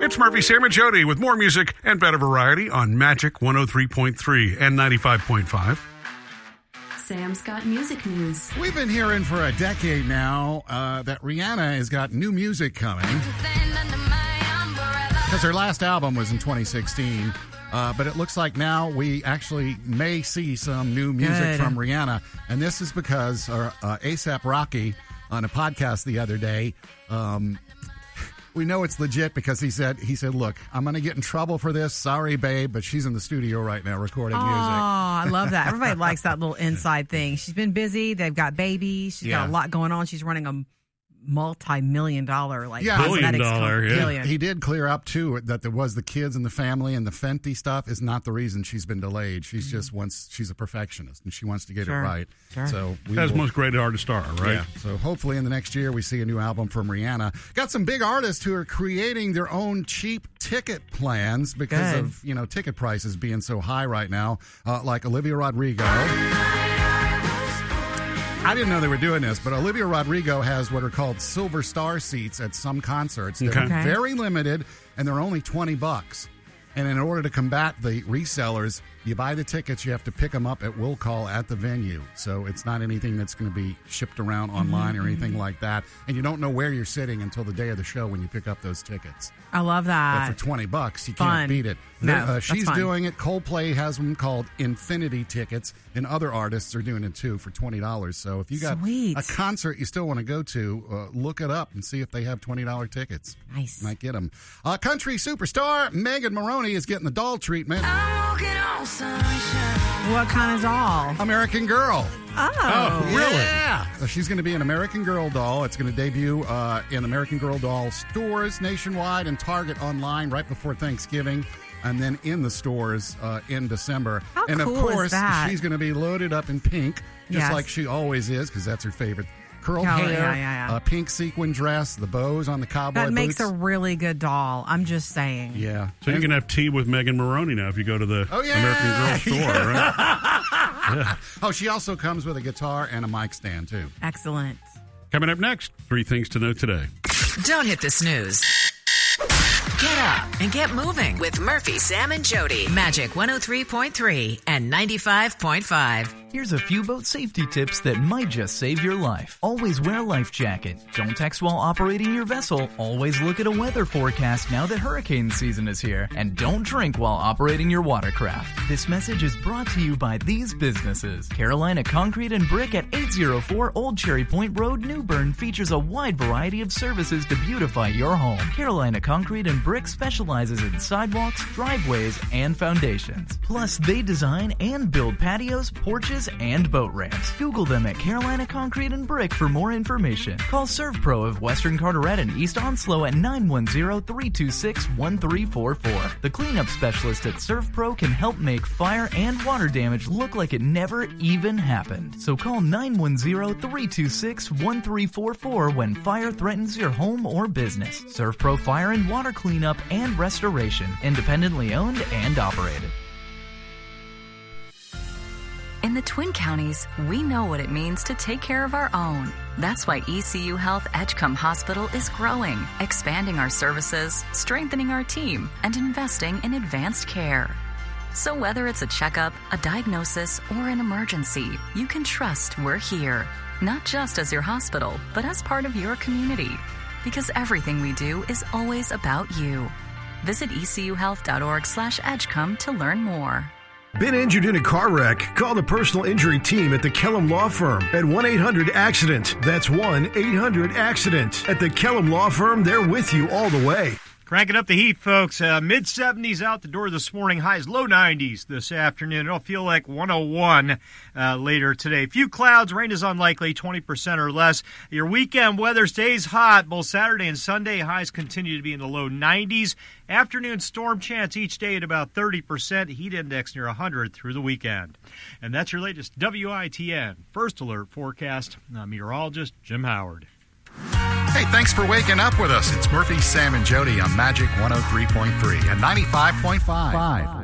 It's Murphy, Sam, and Jody with more music and better variety on Magic 103.3 and 95.5. Sam's got music news. We've been hearing for a decade now that Rihanna has got new music coming. Because her last album was in 2016. But it looks like now we actually may see some new music from Rihanna. And this is because A$AP Rocky on a podcast the other day, we know it's legit because he said, look, I'm going to get in trouble for this. Sorry, babe, but she's in the studio right now recording music. Oh, I love that. Everybody likes that little inside thing. She's been busy. They've got babies. She's got a lot going on. She's running a multi-million-dollar, $1 billion. He did clear up too that there was the kids and the family, and the Fenty stuff is not the reason she's been delayed. She's just she's a perfectionist and she wants to get it right. Sure. So as most great artists are, right? Yeah. So hopefully in the next year we see a new album from Rihanna. Got some big artists who are creating their own cheap ticket plans because of ticket prices being so high right now, like Olivia Rodrigo. I didn't know they were doing this, but Olivia Rodrigo has what are called Silver Star seats at some concerts. They're very limited, and they're only $20. And in order to combat the resellers, you buy the tickets, you have to pick them up at will call at the venue. So it's not anything that's going to be shipped around online or anything like that. And you don't know where you're sitting until the day of the show when you pick up those tickets. I love that. But for $20, you can't beat it. No, she's doing it. Coldplay has them called Infinity tickets, and other artists are doing it too for $20. So if you got a concert you still want to go to, look it up and see if they have $20 tickets. Nice. Might get them. Country superstar Megan Maroney is getting the doll treatment. What kind of doll? American Girl. Oh, really? Yeah. So she's going to be an American Girl doll. It's going to debut in American Girl doll stores nationwide and Target online right before Thanksgiving, and then in the stores in December. How and cool of course, is that? she's going to be loaded up in pink, just like she always is, because that's her favorite. Curled hair, pink sequin dress, the bows on the cowboy boots. That makes a really good doll. I'm just saying. Yeah. So you can have tea with Megan Maroney now if you go to the American Girl store, right? Oh, she also comes with a guitar and a mic stand, too. Excellent. Coming up next, 3 things to know today. Don't hit the snooze. Get up and get moving with Murphy, Sam, and Jody. Magic 103.3 and 95.5. Here's a few boat safety tips that might just save your life. Always wear a life jacket. Don't text while operating your vessel. Always look at a weather forecast now that hurricane season is here. And don't drink while operating your watercraft. This message is brought to you by these businesses. Carolina Concrete and Brick at 804 Old Cherry Point Road, New Bern features a wide variety of services to beautify your home. Carolina Concrete and Brick specializes in sidewalks, driveways, and foundations. Plus, they design and build patios, porches, and boat ramps. Google them at Carolina Concrete and Brick for more information. Call ServPro of Western Carteret and East Onslow at 910-326-1344. The cleanup specialist at ServPro can help make fire and water damage look like it never even happened. So call 910-326-1344 when fire threatens your home or business. ServPro Fire and Water Cleanup and Restoration. Independently owned and operated. In the Twin Counties, we know what it means to take care of our own. That's why ECU Health Edgecombe Hospital is growing, expanding our services, strengthening our team, and investing in advanced care. So whether it's a checkup, a diagnosis, or an emergency, you can trust we're here, not just as your hospital, but as part of your community. Because everything we do is always about you. Visit ecuhealth.org/Edgecombe to learn more. Been injured in a car wreck? Call the personal injury team at the Kellum Law Firm at 1-800-ACCIDENT. That's 1-800-ACCIDENT. At the Kellum Law Firm, they're with you all the way. Cranking up the heat, folks. Mid-70s out the door this morning. Highs low 90s this afternoon. It'll feel like 101 later today. Few clouds. Rain is unlikely, 20% or less. Your weekend weather stays hot. Both Saturday and Sunday, highs continue to be in the low 90s. Afternoon storm chance each day at about 30%. Heat index near 100 through the weekend. And that's your latest WITN First Alert forecast. Meteorologist Jim Howard. Hey, thanks for waking up with us. It's Murphy, Sam, and Jody on Magic 103.3 and 95.5.